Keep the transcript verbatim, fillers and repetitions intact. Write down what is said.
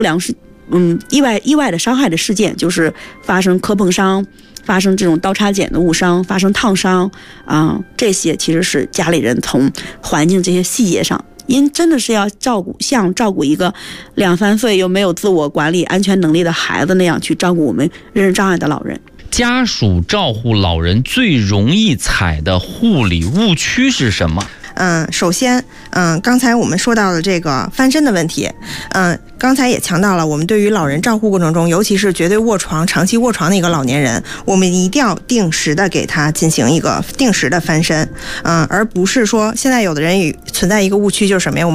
不良是嗯意外意外的伤害的事件，就是发生磕碰伤，发生这种刀叉剪的误伤，发生烫伤啊、呃，这些其实是家里人从环境这些细节上，因真的是要照顾，像照顾一个两三岁又没有自我管理安全能力的孩子那样去照顾我们认知障碍的老人。 家属照护老人最容易踩的护理误区是什么？ 嗯，首先，嗯，刚才我们说到了这个翻身的问题，嗯，刚才也强调了，我们对于老人照护过程中，尤其是绝对卧床、长期卧床的一个老年人，我们一定要定时的给他进行一个定时的翻身，嗯，而不是说现在有的人存在一个误区，就是什么呀？